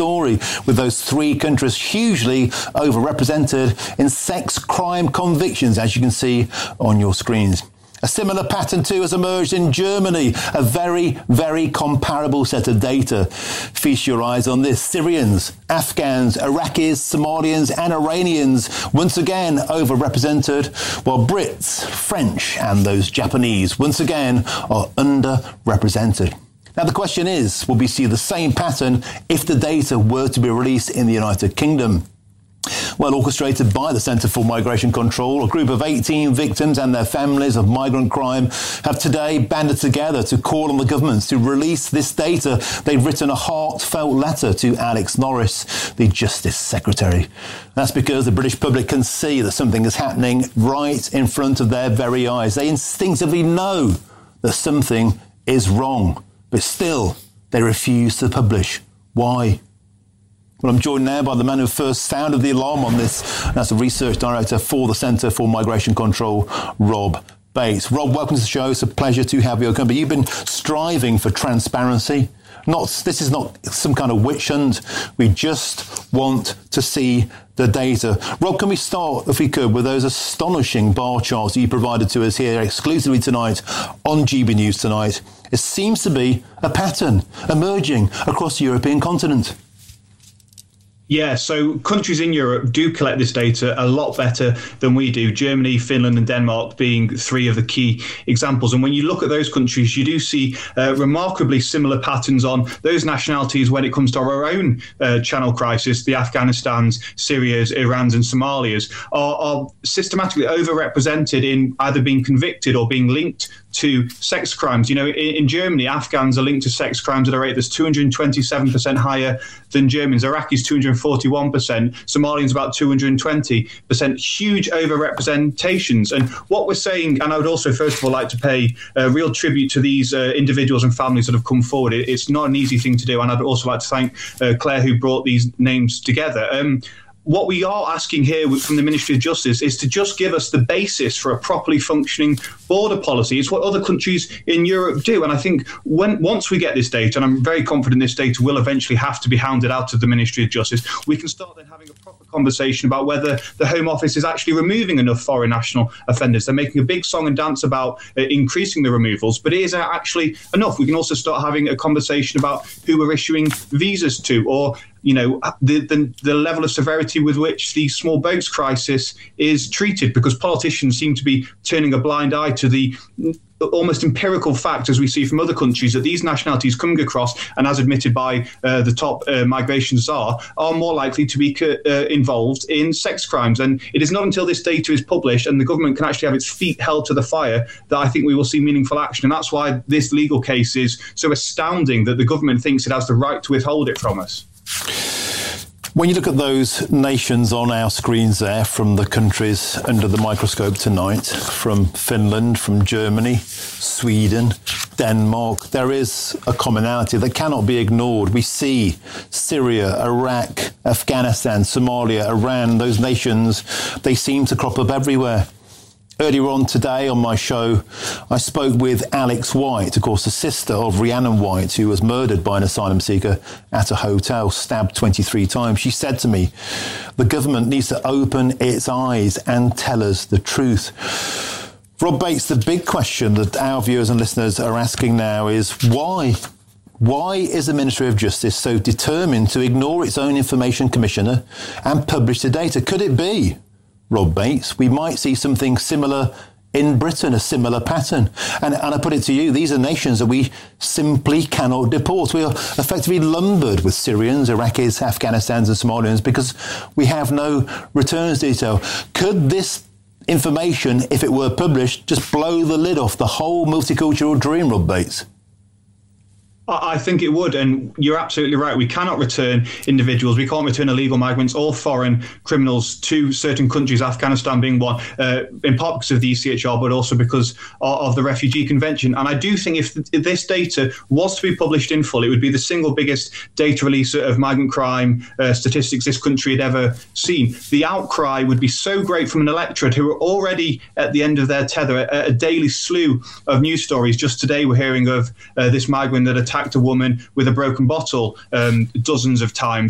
story, with those three countries hugely overrepresented in sex crime convictions, as you can see on your screens. A similar pattern too has emerged in Germany, a very, very comparable set of data. Feast your eyes on this. Syrians, Afghans, Iraqis, Somalians and Iranians once again overrepresented, while Brits, French and those Japanese once again are underrepresented. Now the question is, will we see the same pattern if the data were to be released in the United Kingdom? Well, orchestrated by the Centre for Migration Control, a group of 18 victims and their families of migrant crime have today banded together to call on the government to release this data. They've written a heartfelt letter to Alex Norris, the Justice Secretary. That's because the British public can see that something is happening right in front of their very eyes. They instinctively know that something is wrong, but still they refuse to publish. Why? Well, I'm joined now by the man who first sounded the alarm on this. That's the Research Director for the Centre for Migration Control, Rob Bates. Rob, welcome to the show. It's a pleasure to have you on. But you've been striving for transparency. This is not some kind of witch hunt. We just want to see the data. Rob, can we start, if we could, with those astonishing bar charts that you provided to us here exclusively tonight on GB News Tonight? It seems to be a pattern emerging across the European continent. Yeah, so countries in Europe do collect this data a lot better than we do. Germany, Finland and Denmark being three of the key examples. And when you look at those countries, you do see remarkably similar patterns on those nationalities when it comes to our own channel crisis. The Afghanistans, Syrias, Irans and Somalias are systematically overrepresented in either being convicted or being linked to sex crimes. You know, in Germany, Afghans are linked to sex crimes at a rate that's 227% higher than Germans. Iraqis 241%, Somalians about 220%. Huge overrepresentations. And what we're saying, and I would also first of all like to pay real tribute to these individuals and families that have come forward. It's not an easy thing to do, and I'd also like to thank Claire who brought these names together. What we are asking here from the Ministry of Justice is to just give us the basis for a properly functioning border policy. It's what other countries in Europe do. And I think once we get this data, and I'm very confident this data will eventually have to be hounded out of the Ministry of Justice, we can start then having a proper conversation about whether the Home Office is actually removing enough foreign national offenders. They're making a big song and dance about increasing the removals, but is that actually enough? We can also start having a conversation about who we're issuing visas to, or you know, the level of severity with which the small boats crisis is treated, because politicians seem to be turning a blind eye to the almost empirical fact, as we see from other countries, that these nationalities coming across, and as admitted by the top migration czar, are more likely to be involved in sex crimes. And it is not until this data is published and the government can actually have its feet held to the fire that I think we will see meaningful action. And that's why this legal case is so astounding, that the government thinks it has the right to withhold it from us. When you look at those nations on our screens there, from the countries under the microscope tonight, from Finland, from Germany, Sweden, Denmark, there is a commonality that cannot be ignored. We see Syria, Iraq, Afghanistan, Somalia, Iran, those nations, they seem to crop up everywhere. Earlier on today on my show, I spoke with Alex White, of course, the sister of Rhiannon White, who was murdered by an asylum seeker at a hotel, stabbed 23 times. She said to me, the government needs to open its eyes and tell us the truth. Rob Bates, the big question that our viewers and listeners are asking now is why? Why is the Ministry of Justice so determined to ignore its own information commissioner and publish the data? Could it be, Rob Bates, we might see something similar in Britain, a similar pattern? And I put it to you, these are nations that we simply cannot deport. We are effectively lumbered with Syrians, Iraqis, Afghanistans and Somalians because we have no returns detail. Could this information, if it were published, just blow the lid off the whole multicultural dream, Rob Bates? I think it would, and you're absolutely right. We cannot return individuals. We can't return illegal migrants or foreign criminals to certain countries, Afghanistan being one, in part because of the ECHR, but also because of the Refugee Convention. And I do think if this data was to be published in full, it would be the single biggest data release of migrant crime statistics this country had ever seen. The outcry would be so great from an electorate who are already at the end of their tether, a daily slew of news stories. Just today we're hearing of this migrant that attacked a woman with a broken bottle dozens of times.